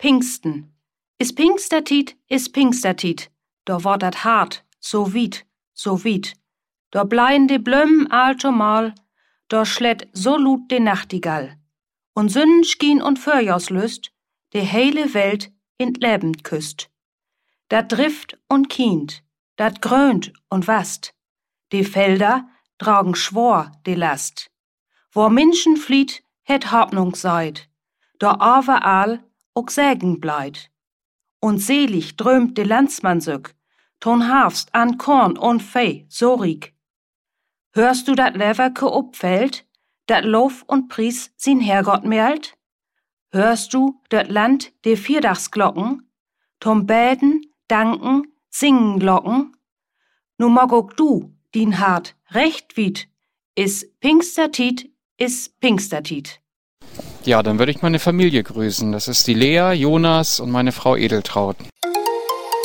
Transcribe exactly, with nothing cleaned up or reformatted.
Pfingsten. Is Pfingstertiet, is Pfingstertiet. Da wordt dat hart, so wiet, so wiet. Da bleien de Blömen altomal, da schlädt so lut de Nachtigall. Und Sonnenschien und Förjauslüst, de heile Welt in Lebend küsst. Dat drift und kient, dat grönt und wast. De Felder tragen schwor de Last. Wo Menschen flieht, het Hoffnung seid, da overall ook Sägen bleit. Und selig drömt de Landsmann sück, ton Hafst an Korn und Fee so riek. Hörst du dat Leverke upfällt, dat Lof und Pries sin Herrgott mält? Hörst du dat Land de Vierdagsglocken, tom Bäden, Danken, Singen Glocken? Nu mag ook du, din Hart, recht wiet, is Pfingstertiet, is Pfingstertiet. Ja, dann würde ich meine Familie grüßen. Das ist die Lea, Jonas und meine Frau Edeltraut.